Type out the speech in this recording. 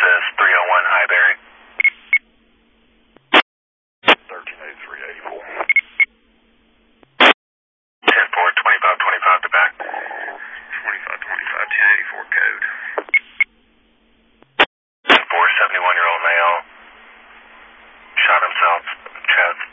Access 301 Highbury. 138384. 10-4, 2525 to back. 2525, 1084 code.